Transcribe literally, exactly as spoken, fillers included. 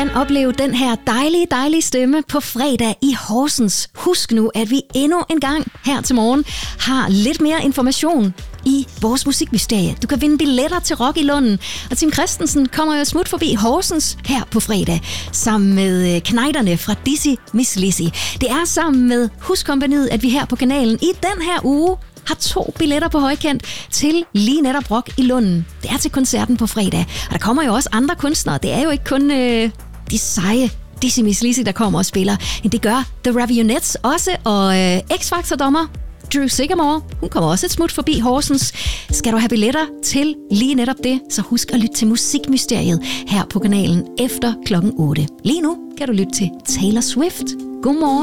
kan opleve den her dejlige, dejlige stemme på fredag i Horsens. Husk nu, at vi endnu en gang her til morgen har lidt mere information i vores musikmysterie. Du kan vinde billetter til Rock i Lunden, og Tim Christensen kommer jo smut forbi Horsens her på fredag, sammen med knejderne fra Dizzy Miss Lizzy. Det er sammen med Huskompagniet, at vi her på kanalen i den her uge har to billetter på højkant til lige netop Rock i Lunden. Det er til koncerten på fredag, og der kommer jo også andre kunstnere. Det er jo ikke kun øh, de seje Dizzy Miss Lizzy, der kommer og spiller. Men det gør The Ravionettes også, og øh, X-Factor-dommer Drew Sigamore, hun kommer også et smut forbi Horsens. Skal du have billetter til lige netop det, så husk at lytte til Musikmysteriet her på kanalen efter klokken otte. Lige nu kan du lytte til Taylor Swift. Godmorgen.